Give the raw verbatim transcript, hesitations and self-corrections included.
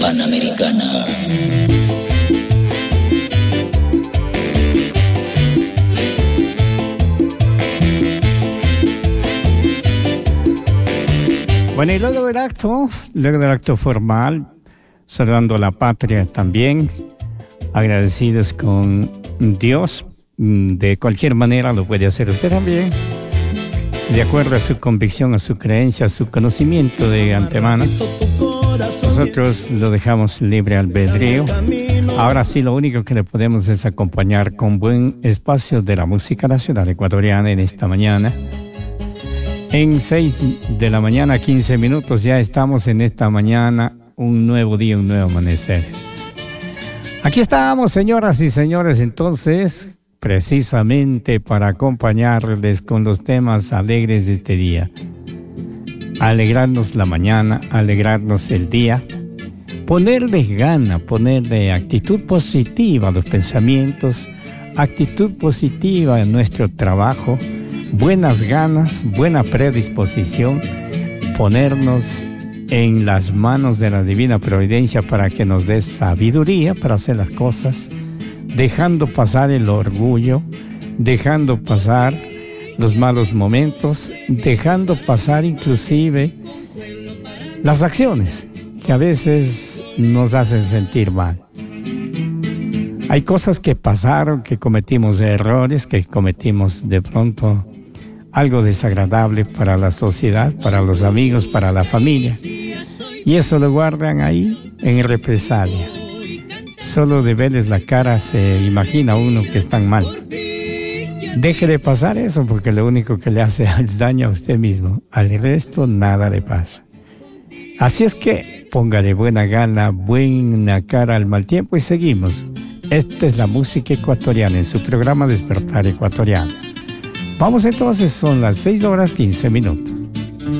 Panamericana. Bueno, y luego del acto, luego del acto formal, saludando a la patria también, agradecidos con Dios, de cualquier manera lo puede hacer usted también, de acuerdo a su convicción, a su creencia, a su conocimiento de antemano. Nosotros lo dejamos libre albedrío. Ahora sí, lo único que le podemos es acompañar con buen espacio de la música nacional ecuatoriana en esta mañana. En seis de la mañana, quince minutos, ya estamos en esta mañana, un nuevo día, un nuevo amanecer. Aquí estamos, señoras y señores, entonces, precisamente para acompañarles con los temas alegres de este día. Alegrarnos la mañana, alegrarnos el día, ponerle gana, ponerle actitud positiva a los pensamientos, actitud positiva en nuestro trabajo, buenas ganas, buena predisposición, ponernos en las manos de la divina providencia para que nos dé sabiduría para hacer las cosas, dejando pasar el orgullo, dejando pasar los malos momentos, dejando pasar inclusive las acciones que a veces nos hacen sentir mal. Hay cosas que pasaron, que cometimos errores, que cometimos de pronto algo desagradable para la sociedad, para los amigos, para la familia. Y eso lo guardan ahí en represalia. Solo de verles la cara se imagina uno que están mal. Deje de pasar eso porque lo único que le hace es daño a usted mismo. Al resto nada le pasa. Así es que póngale buena gana, buena cara al mal tiempo y seguimos. Esta es la música ecuatoriana en su programa Despertar Ecuatoriano. Vamos entonces, son las seis horas quince minutos.